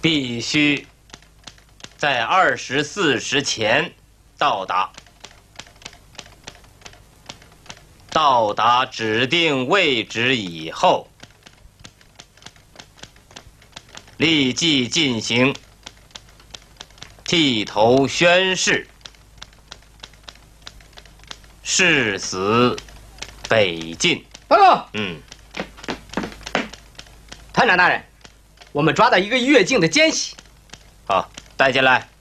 必须在24时前到达。到达指定位置以后，立即进行剃头宣誓，誓死北进。 报告。 团长大人，我们抓到一个越境的奸细。 好，带进来。